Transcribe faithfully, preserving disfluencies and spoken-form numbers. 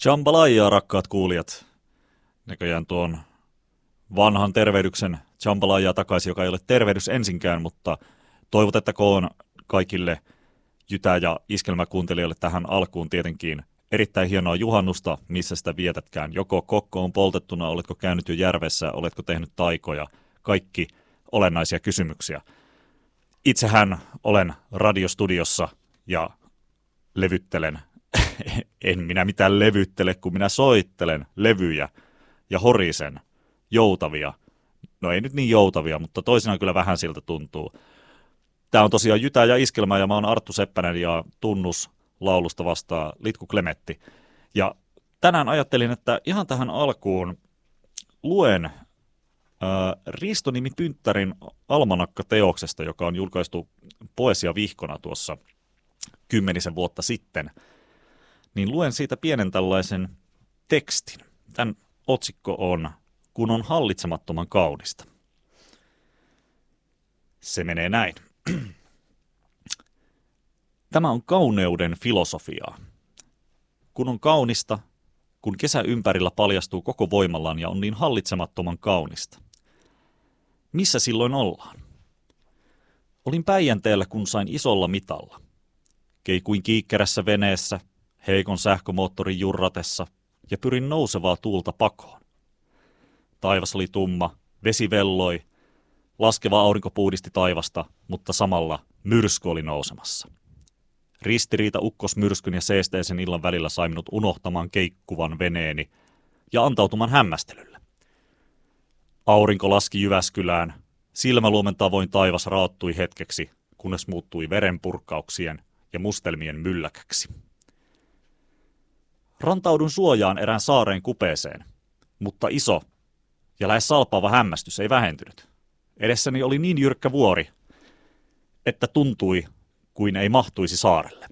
Jambalaya, rakkaat kuulijat. Näköjään tuon vanhan tervehdyksen Jambalaya takaisin, joka ei ole tervehdys ensinkään, mutta toivotettakoon kaikille jytä- ja iskelmäkuuntelijoille tähän alkuun tietenkin erittäin hienoa juhannusta, missä sitä vietätkään. Joko kokko on poltettuna, oletko käynyt jo järvessä, oletko tehnyt taikoja, kaikki olennaisia kysymyksiä. Itsehän olen radiostudiossa ja levyttelen. En minä mitään levyttele, kun minä soittelen levyjä ja horisen joutavia. No ei nyt niin joutavia, mutta toisinaan kyllä vähän siltä tuntuu. Tämä on tosiaan Jytä ja iskelmä ja mä oon Arttu Seppänen ja tunnus laulusta vastaa Litku Klemetti. Ja tänään ajattelin, että ihan tähän alkuun luen äh, Risto Nimi Pynttärin almanakka-teoksesta, joka on julkaistu poesiavihkona tuossa kymmenisen vuotta sitten. Niin luen siitä pienen tällaisen tekstin. Tämän otsikko on Kun on hallitsemattoman kaunista. Se menee näin. Tämä on kauneuden filosofiaa. Kun on kaunista, kun kesä ympärillä paljastuu koko voimallaan ja on niin hallitsemattoman kaunista. Missä silloin ollaan? Olin Päijänteellä, kun sain isolla mitalla. Keikuin kiikkerässä veneessä, heikon sähkömoottorin jurratessa ja pyrin nousevaa tuulta pakoon. Taivas oli tumma, vesi velloi, laskeva aurinko puhdisti taivasta, mutta samalla myrsky oli nousemassa. Ristiriita ukkosmyrskyn ja seesteisen illan välillä sai minut unohtamaan keikkuvan veneeni ja antautumaan hämmästelylle. Aurinko laski Jyväskylään, silmäluomen tavoin taivas raottui hetkeksi, kunnes muuttui verenpurkkauksien ja mustelmien mylläkäksi. Rantaudun suojaan erään saareen kupeeseen, mutta iso ja lähes salpaava hämmästys ei vähentynyt. Edessäni oli niin jyrkkä vuori, että tuntui kuin ei mahtuisi saarelle.